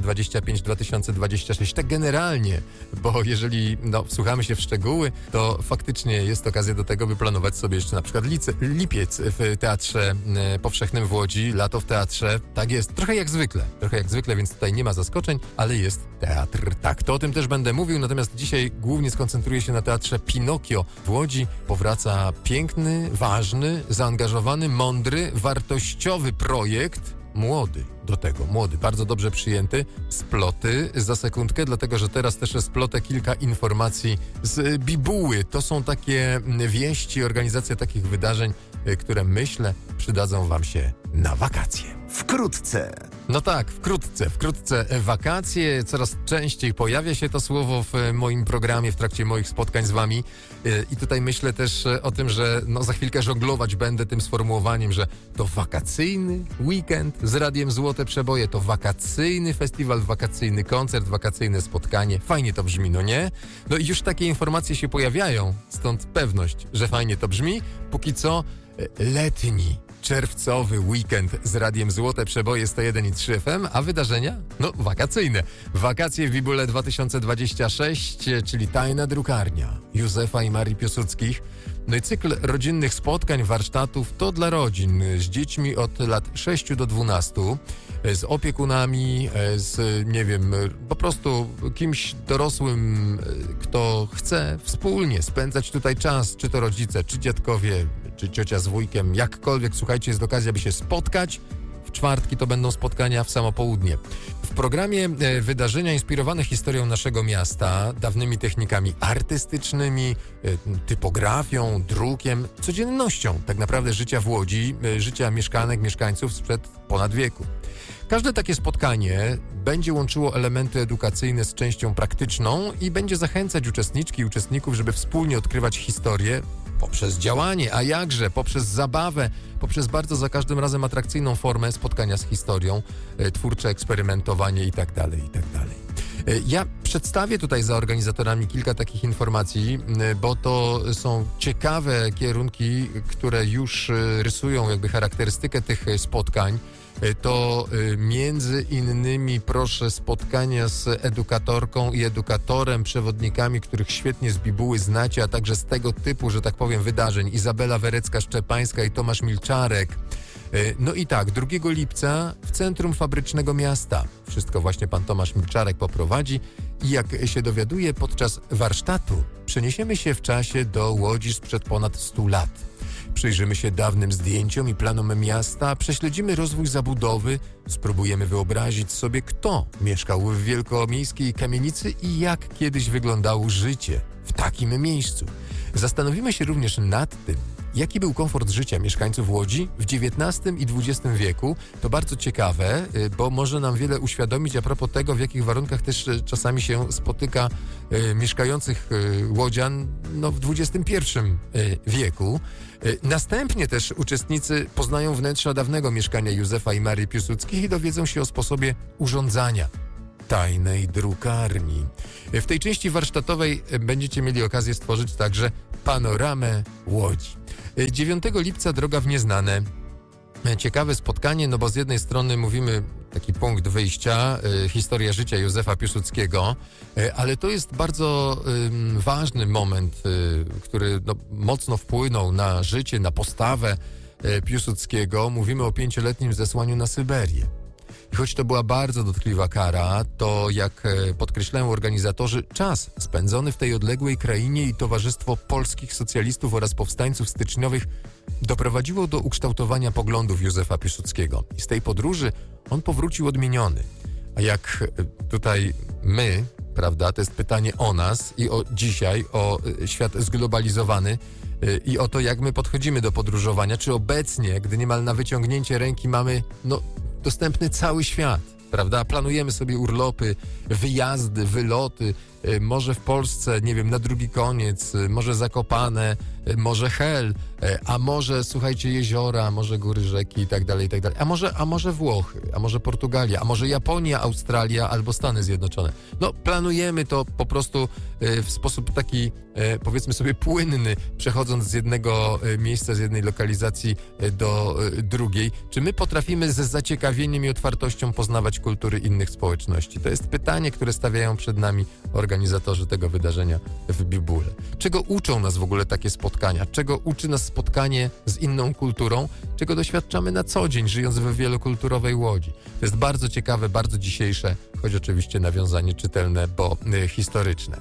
A: 2025-2026. Tak generalnie, bo jeżeli wsłuchamy się w szczegóły, to faktycznie jest okazja do tego, by planować sobie jeszcze na przykład lipiec w Teatrze Powszechnym w Łodzi, lato w teatrze. Tak jest, trochę jak zwykle, więc tutaj nie ma zaskoczeń, ale jest teatr. Tak, to o tym też będę mówił, natomiast dzisiaj głównie skoncentruję się na Teatrze Pinokio w Łodzi. Powraca piękny, ważny, zaangażowany, mądry, wartościowy projekt. Młody, bardzo dobrze przyjęty. Sploty za sekundkę, dlatego że teraz też splotę kilka informacji z bibuły. To są takie wieści, organizacja takich wydarzeń, które myślę przydadzą wam się na wakacje.
B: Wkrótce.
A: No tak, wkrótce wakacje. Coraz częściej pojawia się to słowo w moim programie, w trakcie moich spotkań z wami. I tutaj myślę też o tym, że za chwilkę żonglować będę tym sformułowaniem, że to wakacyjny weekend z Radiem Złote Przeboje, to wakacyjny festiwal, wakacyjny koncert, wakacyjne spotkanie. Fajnie to brzmi, no nie? No i już takie informacje się pojawiają, stąd pewność, że fajnie to brzmi. Póki co letni, czerwcowy weekend z Radiem Złote Przeboje 101,3 FM, a wydarzenia? Wakacyjne. Wakacje w Bibule 2026, czyli Tajna Drukarnia Józefa i Marii Piłsudskich. No i cykl rodzinnych spotkań, warsztatów to dla rodzin z dziećmi od lat 6 do 12, z opiekunami, po prostu kimś dorosłym, kto chce wspólnie spędzać tutaj czas, czy to rodzice, czy dziadkowie, czy ciocia z wujkiem, jakkolwiek, słuchajcie, jest okazja, by się spotkać. W czwartki to będą spotkania w samo południe. W programie wydarzenia inspirowane historią naszego miasta, dawnymi technikami artystycznymi, typografią, drukiem, codziennością tak naprawdę życia w Łodzi, życia mieszkanek, mieszkańców sprzed ponad wieku. Każde takie spotkanie będzie łączyło elementy edukacyjne z częścią praktyczną i będzie zachęcać uczestniczki i uczestników, żeby wspólnie odkrywać historię poprzez działanie, a jakże, poprzez zabawę, poprzez bardzo za każdym razem atrakcyjną formę spotkania z historią, twórcze eksperymentowanie i tak dalej, i tak dalej. Ja Przedstawię tutaj za organizatorami kilka takich informacji, bo to są ciekawe kierunki, które już rysują jakby charakterystykę tych spotkań. To między innymi, proszę, spotkania z edukatorką i edukatorem, przewodnikami, których świetnie z bibuły znacie, a także z tego typu, że tak powiem, wydarzeń. Izabela Werecka-Szczepańska i Tomasz Milczarek. No i tak, 2 lipca w Centrum Fabrycznego Miasta. Wszystko właśnie pan Tomasz Milczarek poprowadzi i jak się dowiaduje, podczas warsztatu przeniesiemy się w czasie do Łodzi sprzed ponad 100 lat. Przyjrzymy się dawnym zdjęciom i planom miasta, prześledzimy rozwój zabudowy, spróbujemy wyobrazić sobie, kto mieszkał w wielkomiejskiej kamienicy i jak kiedyś wyglądało życie w takim miejscu. Zastanowimy się również nad tym, jaki był komfort życia mieszkańców Łodzi w XIX i XX wieku. To bardzo ciekawe, bo może nam wiele uświadomić a propos tego, w jakich warunkach też czasami się spotyka mieszkających łodzian w XXI wieku. Następnie też uczestnicy poznają wnętrza dawnego mieszkania Józefa i Marii Piłsudskich i dowiedzą się o sposobie urządzania tajnej drukarni. W tej części warsztatowej będziecie mieli okazję stworzyć także panoramę Łodzi. 9 lipca droga w nieznane. Ciekawe spotkanie, bo z jednej strony mówimy taki punkt wyjścia, historia życia Józefa Piłsudskiego, ale to jest bardzo ważny moment, który mocno wpłynął na życie, na postawę Piłsudskiego. Mówimy o 5-letnim zesłaniu na Syberię. I choć to była bardzo dotkliwa kara, to jak podkreślają organizatorzy, czas spędzony w tej odległej krainie i towarzystwo polskich socjalistów oraz powstańców styczniowych doprowadziło do ukształtowania poglądów Józefa Piłsudskiego. I z tej podróży on powrócił odmieniony. A jak tutaj my, prawda, to jest pytanie o nas i o dzisiaj, o świat zglobalizowany i o to, jak my podchodzimy do podróżowania, czy obecnie, gdy niemal na wyciągnięcie ręki mamy dostępny cały świat, prawda? Planujemy sobie urlopy, wyjazdy, wyloty, może w Polsce, nie wiem, na drugi koniec, może Zakopane, może Hel, a może, słuchajcie, jeziora, może góry, rzeki i tak dalej, a może Włochy, a może Portugalia, a może Japonia, Australia albo Stany Zjednoczone. Planujemy to po prostu w sposób taki, powiedzmy sobie, płynny, przechodząc z jednego miejsca, z jednej lokalizacji do drugiej. Czy my potrafimy z zaciekawieniem i otwartością poznawać kultury innych społeczności? To jest pytanie, które stawiają przed nami organizatorzy tego wydarzenia w Bibule. Czego uczą nas w ogóle takie spotkania? Czego uczy nas spotkanie z inną kulturą? Czego doświadczamy na co dzień, żyjąc w wielokulturowej Łodzi? To jest bardzo ciekawe, bardzo dzisiejsze, choć oczywiście nawiązanie czytelne, bo historyczne.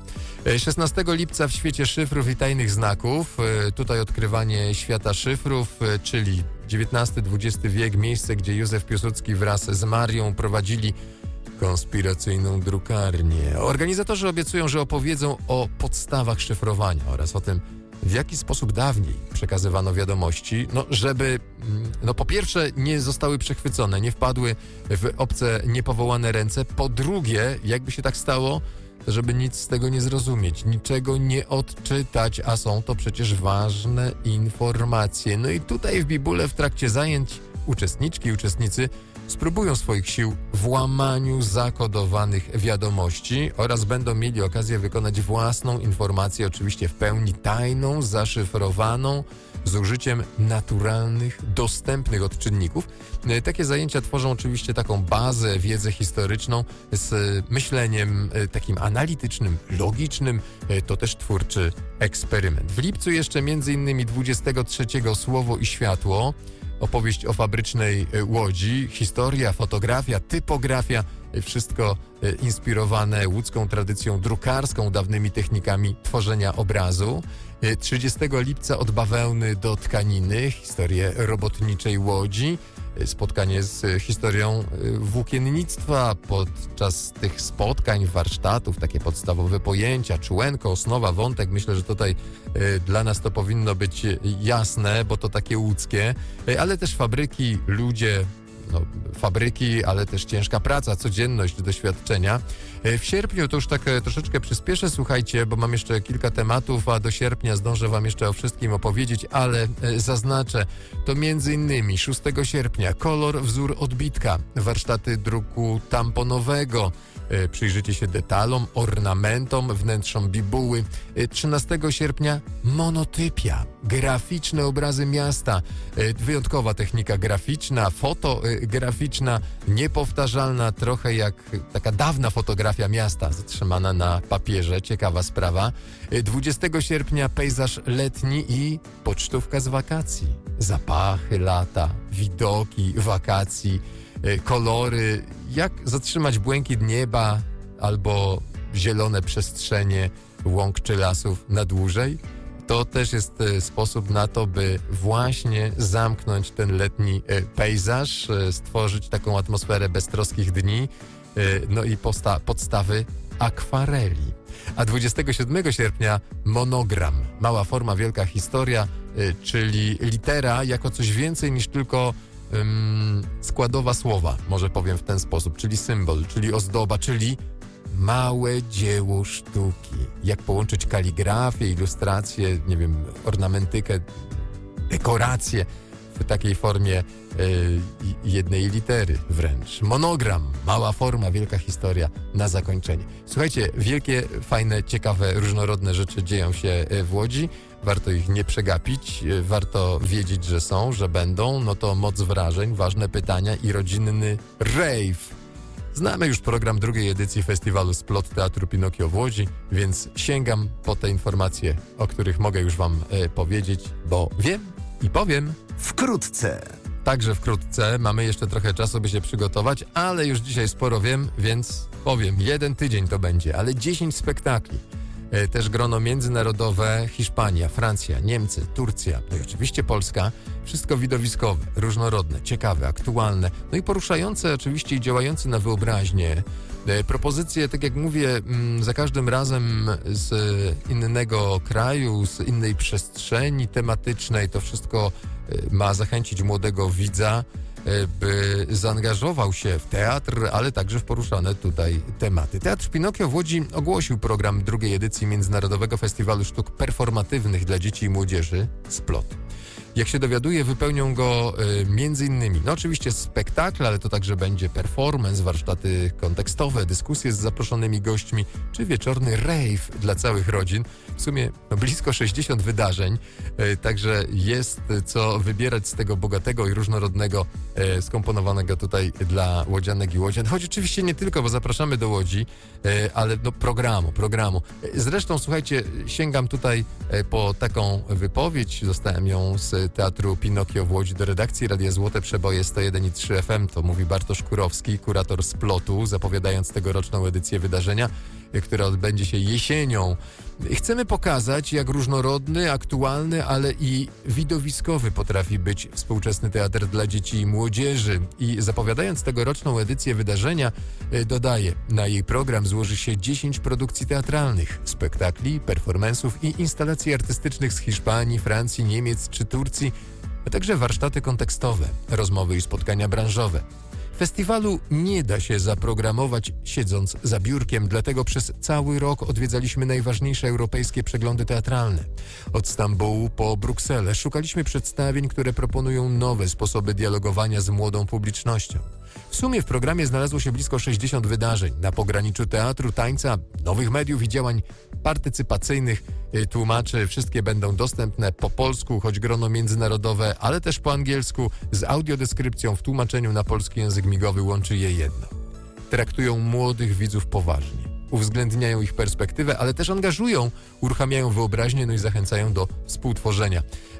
A: 16 lipca w świecie szyfrów i tajnych znaków. Tutaj odkrywanie świata szyfrów, czyli XIX-XX wiek, miejsce, gdzie Józef Piłsudski wraz z Marią prowadzili konspiracyjną drukarnię. Organizatorzy obiecują, że opowiedzą o podstawach szyfrowania oraz o tym, w jaki sposób dawniej przekazywano wiadomości, żeby po pierwsze nie zostały przechwycone, nie wpadły w obce, niepowołane ręce, po drugie, jakby się tak stało, to żeby nic z tego nie zrozumieć, niczego nie odczytać, a są to przecież ważne informacje. I tutaj w Bibule w trakcie zajęć uczestniczki i uczestnicy spróbują swoich sił w łamaniu zakodowanych wiadomości oraz będą mieli okazję wykonać własną informację, oczywiście w pełni tajną, zaszyfrowaną, z użyciem naturalnych, dostępnych odczynników. Takie zajęcia tworzą oczywiście taką bazę, wiedzę historyczną z myśleniem takim analitycznym, logicznym. To też twórczy eksperyment. W lipcu jeszcze m.in. 23 Słowo i Światło, opowieść o fabrycznej Łodzi, historia, fotografia, typografia, wszystko inspirowane łódzką tradycją drukarską, dawnymi technikami tworzenia obrazu. 30 lipca od bawełny do tkaniny, historię robotniczej Łodzi, spotkanie z historią włókiennictwa. Podczas tych spotkań, warsztatów, takie podstawowe pojęcia, człenko, osnowa, wątek, myślę, że tutaj dla nas to powinno być jasne, bo to takie łódzkie, ale też fabryki, ludzie, fabryki, ale też ciężka praca, codzienność, doświadczenia. W sierpniu to już tak troszeczkę przyspieszę, słuchajcie, bo mam jeszcze kilka tematów, a do sierpnia zdążę wam jeszcze o wszystkim opowiedzieć, ale zaznaczę, to m.in. 6 sierpnia kolor, wzór, odbitka, warsztaty druku tamponowego, Przyjrzyjcie się detalom, ornamentom, wnętrzom bibuły. 13 sierpnia monotypia, graficzne obrazy miasta, wyjątkowa technika graficzna, fotograficzna, niepowtarzalna, trochę jak taka dawna fotografia miasta, zatrzymana na papierze, ciekawa sprawa. 20 sierpnia pejzaż letni i pocztówka z wakacji. Zapachy lata, widoki wakacji, kolory, jak zatrzymać błękit nieba albo zielone przestrzenie łąk czy lasów na dłużej. To też jest sposób na to, by właśnie zamknąć ten letni pejzaż, stworzyć taką atmosferę beztroskich dni, no i podstawy akwareli. A 27 sierpnia monogram, mała forma, wielka historia, czyli litera jako coś więcej niż tylko składowa słowa, może powiem w ten sposób, czyli symbol, czyli ozdoba, czyli małe dzieło sztuki. Jak połączyć kaligrafię, ilustrację, nie wiem, ornamentykę, dekorację w takiej formie jednej litery wręcz. Monogram, mała forma, wielka historia na zakończenie. Słuchajcie, wielkie, fajne, ciekawe, różnorodne rzeczy dzieją się w Łodzi. Warto ich nie przegapić, warto wiedzieć, że są, że będą. No to moc wrażeń, ważne pytania i rodzinny rave. Znamy już program drugiej edycji festiwalu Splot Teatru Pinokio w Łodzi, więc sięgam po te informacje, o których mogę już wam powiedzieć, bo wiem i powiem.
B: Wkrótce.
A: Także wkrótce, mamy jeszcze trochę czasu, by się przygotować, ale już dzisiaj sporo wiem, więc powiem, 1 tydzień to będzie, ale 10 spektakli. Też grono międzynarodowe, Hiszpania, Francja, Niemcy, Turcja, no i oczywiście Polska. Wszystko widowiskowe, różnorodne, ciekawe, aktualne, no i poruszające oczywiście i działające na wyobraźnię. Propozycje, tak jak mówię, za każdym razem z innego kraju, z innej przestrzeni tematycznej. To wszystko ma zachęcić młodego widza, by zaangażował się w teatr, ale także w poruszane tutaj tematy. Teatr Pinokio w Łodzi ogłosił program drugiej edycji Międzynarodowego Festiwalu Sztuk Performatywnych dla Dzieci i Młodzieży Splot. Jak się dowiaduję, wypełnią go między innymi, no oczywiście spektakl, ale to także będzie performance, warsztaty kontekstowe, dyskusje z zaproszonymi gośćmi, czy wieczorny rave dla całych rodzin. W sumie blisko 60 wydarzeń, także jest co wybierać z tego bogatego i różnorodnego, skomponowanego tutaj dla łodzianek i łodzian. Choć oczywiście nie tylko, bo zapraszamy do Łodzi, ale do programu. Zresztą, słuchajcie, sięgam tutaj po taką wypowiedź, dostałem ją z Teatru Pinokio w Łodzi do redakcji Radia Złote Przeboje 101,3 FM. To mówi Bartosz Kurowski, kurator Splotu, zapowiadając tegoroczną edycję wydarzenia, która odbędzie się jesienią. Chcemy pokazać, jak różnorodny, aktualny, ale i widowiskowy potrafi być współczesny teatr dla dzieci i młodzieży. I zapowiadając tegoroczną edycję wydarzenia, dodaje, na jej program złoży się 10 produkcji teatralnych, spektakli, performansów i instalacji artystycznych z Hiszpanii, Francji, Niemiec czy Turcji, a także warsztaty kontekstowe, rozmowy i spotkania branżowe. Festiwalu nie da się zaprogramować siedząc za biurkiem, dlatego przez cały rok odwiedzaliśmy najważniejsze europejskie przeglądy teatralne. Od Stambułu po Brukselę szukaliśmy przedstawień, które proponują nowe sposoby dialogowania z młodą publicznością. W sumie w programie znalazło się blisko 60 wydarzeń na pograniczu teatru, tańca, nowych mediów i działań partycypacyjnych. Tłumaczy wszystkie będą dostępne po polsku, choć grono międzynarodowe, ale też po angielsku, z audiodeskrypcją w tłumaczeniu na polski język migowy łączy je jedno. Traktują młodych widzów poważnie, uwzględniają ich perspektywę, ale też angażują, uruchamiają wyobraźnię, no i zachęcają do współtworzenia.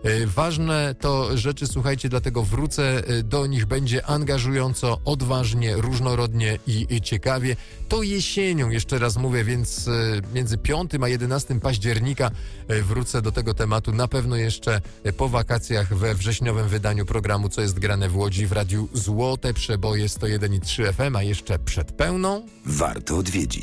A: Ważne to rzeczy, słuchajcie, dlatego wrócę do nich, będzie angażująco, odważnie, różnorodnie i ciekawie. To jesienią, jeszcze raz mówię, więc między 5 a 11 października wrócę do tego tematu, na pewno jeszcze po wakacjach we wrześniowym wydaniu programu Co jest grane w Łodzi w Radiu Złote Przeboje 101,3 FM, a jeszcze przed pełną.
B: Warto odwiedzić.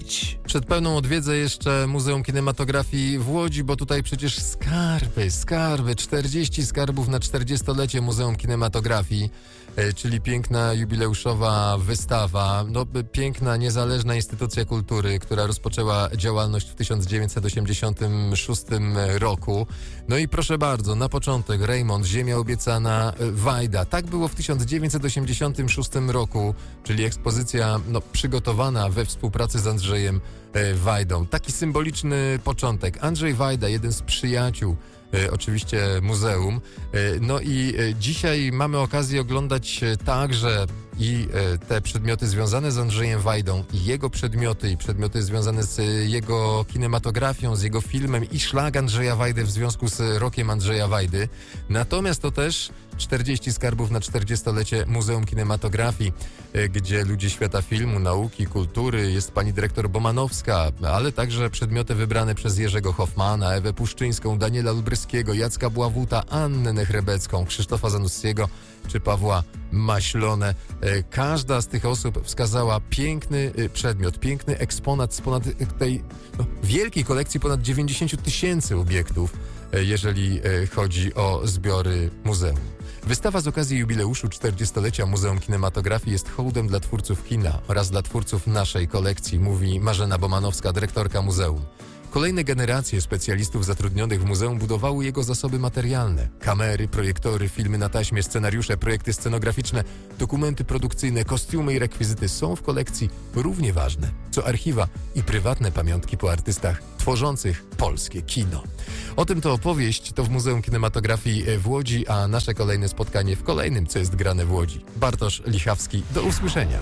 A: Przed pełną odwiedzę jeszcze Muzeum Kinematografii w Łodzi, bo tutaj przecież skarby, 40 skarbów na 40-lecie Muzeum Kinematografii, czyli piękna jubileuszowa wystawa, piękna, niezależna instytucja kultury, która rozpoczęła działalność w 1986 roku. No i proszę bardzo, na początek Raymond, Ziemia obiecana, Wajda. Tak było w 1986 roku, czyli ekspozycja przygotowana we współpracy z Andrzejem Wajdą. Taki symboliczny początek. Andrzej Wajda, jeden z przyjaciół oczywiście muzeum. No i dzisiaj mamy okazję oglądać także i te przedmioty związane z Andrzejem Wajdą i jego przedmioty i przedmioty związane z jego kinematografią, z jego filmem i szlag Andrzeja Wajdy w związku z rokiem Andrzeja Wajdy. Natomiast to też 40 skarbów na 40-lecie Muzeum Kinematografii, gdzie ludzie świata filmu, nauki, kultury, jest pani dyrektor Bomanowska, ale także przedmioty wybrane przez Jerzego Hoffmana, Ewę Puszczyńską, Daniela Lubryskiego, Jacka Bławuta, Annę Nechrebecką, Krzysztofa Zanussiego czy Pawła Maślonę. Każda z tych osób wskazała piękny przedmiot, piękny eksponat z ponad tej wielkiej kolekcji, ponad 90 000 obiektów, jeżeli chodzi o zbiory muzeum. Wystawa z okazji jubileuszu 40-lecia Muzeum Kinematografii jest hołdem dla twórców kina oraz dla twórców naszej kolekcji, mówi Marzena Bomanowska, dyrektorka muzeum. Kolejne generacje specjalistów zatrudnionych w muzeum budowały jego zasoby materialne. Kamery, projektory, filmy na taśmie, scenariusze, projekty scenograficzne, dokumenty produkcyjne, kostiumy i rekwizyty są w kolekcji równie ważne, co archiwa i prywatne pamiątki po artystach tworzących polskie kino. O tym to opowieść, to w Muzeum Kinematografii w Łodzi, a nasze kolejne spotkanie w kolejnym, co jest grane w Łodzi. Bartosz Lichawski, do usłyszenia.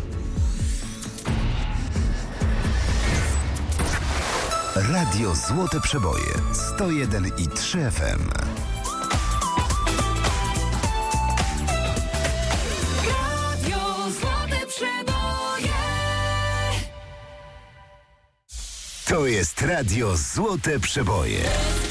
B: Radio Złote Przeboje 101,3 FM.
D: Radio Złote Przeboje.
B: To jest Radio Złote Przeboje.